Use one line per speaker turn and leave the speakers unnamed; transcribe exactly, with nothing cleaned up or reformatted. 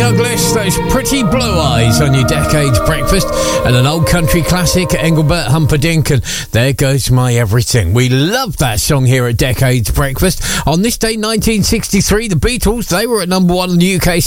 Douglas, those pretty blue eyes on your Decades Breakfast, and an old country classic, Engelbert Humperdinck, and There Goes My Everything. We love that song here at Decades Breakfast. On this day, nineteen sixty-three, the Beatles, they were at number one in the U K